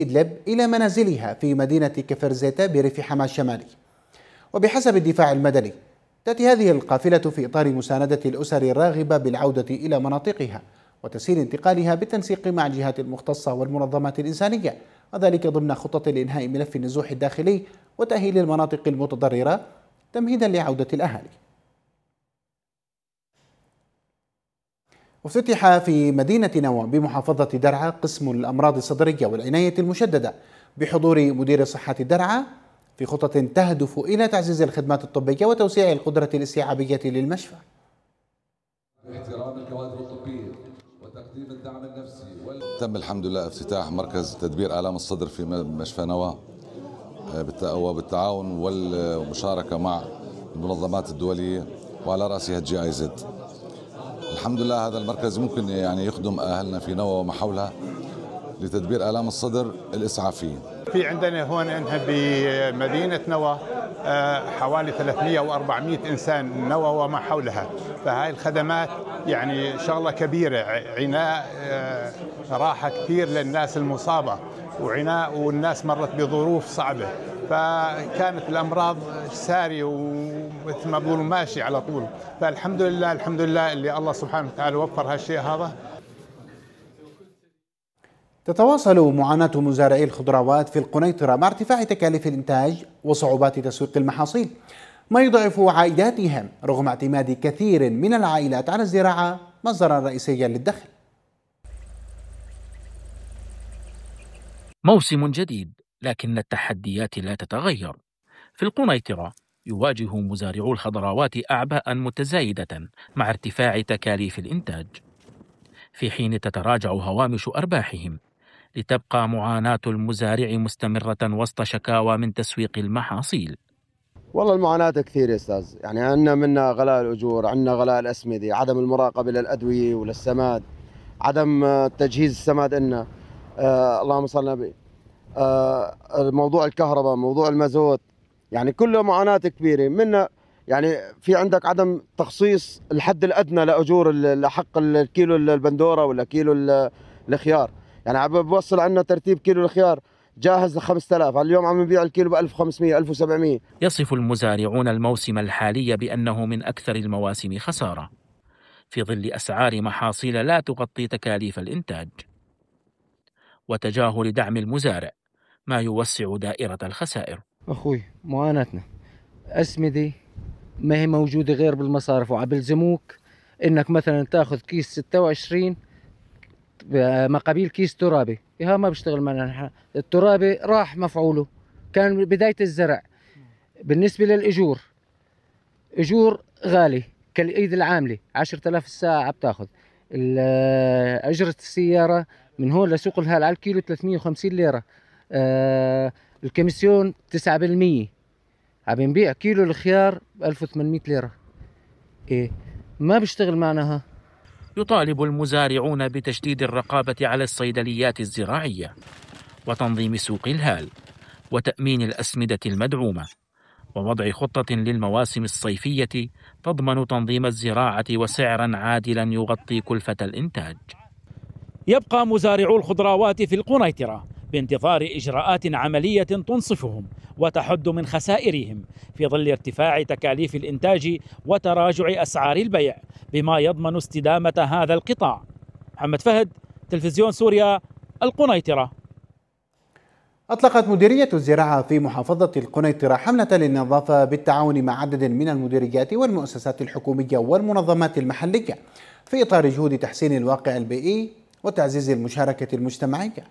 إدلب إلى منازلها في مدينة كفرزيتا بريف حما الشمالي. وبحسب الدفاع المدني تأتي هذه القافلة في إطار مساندة الأسر الراغبة بالعودة إلى مناطقها وتسهيل انتقالها بالتنسيق مع الجهات المختصة والمنظمات الإنسانية، وذلك ضمن خطط لإنهاء ملف النزوح الداخلي وتأهيل المناطق المتضررة تمهيدا لعودة الأهالي. افتتح في مدينة نوى بمحافظة درعا قسم الأمراض الصدرية والعناية المشددة بحضور مدير صحة درعا في خطط تهدف إلى تعزيز الخدمات الطبية وتوسيع القدرة الاستيعابية للمشفى. احترام الكوادر الطبية وتقديم الدعم النفسي تم الحمد لله افتتاح مركز تدبير آلام الصدر في مشفى نوى وبالتعاون والمشاركة مع المنظمات الدولية وعلى رأسها GIZ. الحمد لله هذا المركز ممكن يعني يخدم أهلنا في نوى وما حولها لتدبير آلام الصدر الإسعافية. في عندنا هون بمدينة نوى حوالي 300 و 400 إنسان نوى وما حولها، فهاي الخدمات يعني شغلة كبيرة، عناء راحة كثير للناس المصابة وعناء، والناس مرت بظروف صعبة، فكانت الأمراض سارية ومثل ما بقولوا ماشي على طول، فالحمد لله الحمد لله اللي الله سبحانه وتعالى وفر هالشيء هذا. تتواصل معاناة مزارعي الخضروات في القنيطرة مع ارتفاع تكاليف الإنتاج وصعوبات تسويق المحاصيل، ما يضعف عائداتهم رغم اعتماد كثير من العائلات على الزراعة مصدرا رئيسيا للدخل. موسم جديد لكن التحديات لا تتغير. في القنيطرة يواجه مزارعو الخضروات أعباء متزايدة مع ارتفاع تكاليف الإنتاج، في حين تتراجع هوامش أرباحهم، لتبقى معاناة المزارع مستمرة وسط شكاوى من تسويق المحاصيل. والله المعاناة كثير يا أستاذ، يعني عندنا غلاء الأجور، عندنا غلاء الأسمدة، عدم المراقبة للأدوية وللسماد، عدم تجهيز السماد لنا، اللهم صل على النبي، موضوع الكهرباء، موضوع المازوت، يعني كله معاناة كبيرة منا. يعني في عندك عدم تخصيص الحد الأدنى لأجور لحق الكيلو البندورة ولا كيلو الخيار، يعني عم بوصل عندنا ترتيب كيلو الخيار جاهز ل 5000، اليوم عم نبيع الكيلو ب 1500 1700. يصف المزارعون الموسم الحالي بأنه من أكثر المواسم خسارة في ظل أسعار محاصيل لا تغطي تكاليف الإنتاج وتجاهل دعم المزارع، ما يوسع دائرة الخسائر. أخوي معاناتنا أسمدة ما هي موجودة غير بالمصارف، وعبلزموك إنك مثلا تاخذ كيس 26 مقابل كيس ترابي، ها ما بيشتغل معنا. الترابي راح مفعوله، كان بداية الزرع. بالنسبة للأجور، أجور غالي كالإيد العاملة 10000 الساعة بتاخذ. أجرة السيارة من هون لسوق الهال على الكيلو 350 ليرة. الكميسيون 9%. عم نبيع كيلو الخيار ب 1800 ليرة. إيه ما بيشتغل معنا. يطالب المزارعون بتشديد الرقابة على الصيدليات الزراعية وتنظيم سوق الهال وتأمين الأسمدة المدعومة ووضع خطة للمواسم الصيفية تضمن تنظيم الزراعة وسعرا عادلا يغطي كلفة الإنتاج. يبقى مزارعو الخضروات في القنيطرة بانتظار إجراءات عملية تنصفهم وتحد من خسائرهم في ظل ارتفاع تكاليف الإنتاج وتراجع أسعار البيع، بما يضمن استدامة هذا القطاع. محمد فهد، تلفزيون سوريا، القنيطرة. أطلقت مديرية الزراعة في محافظة القنيطرة حملة للنظافة بالتعاون مع عدد من المديريات والمؤسسات الحكومية والمنظمات المحلية في إطار جهود تحسين الواقع البيئي وتعزيز المشاركة المجتمعية.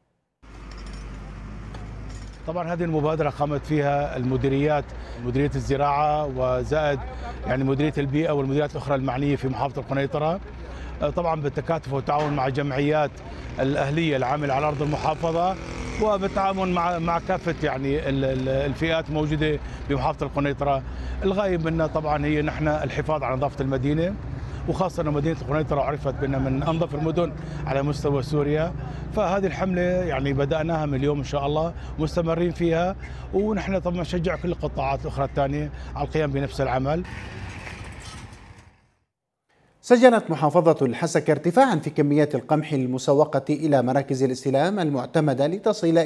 طبعا هذه المبادرة قامت فيها المديريات، مديرية الزراعة وزائد يعني مديرية البيئة والمديريات الأخرى المعنية في محافظة القنيطرة، طبعا بالتكاتف والتعاون مع الجمعيات الأهلية العاملة على أرض المحافظة وبالتعاون مع كافة يعني الفئات الموجودة بمحافظة القنيطرة. الغاية منا طبعا هي نحن الحفاظ على نظافة المدينة، وخاصة أن مدينة القنيطرة عرفت بأنها من أنظف المدن على مستوى سوريا، فهذه الحملة يعني بدأناها من اليوم إن شاء الله، مستمرين فيها، ونحن طبعا نشجع كل القطاعات الأخرى الثانية على القيام بنفس العمل. سجلت محافظة الحسكة ارتفاعا في كميات القمح المسوقة إلى مراكز الاستلام المعتمدة لتصل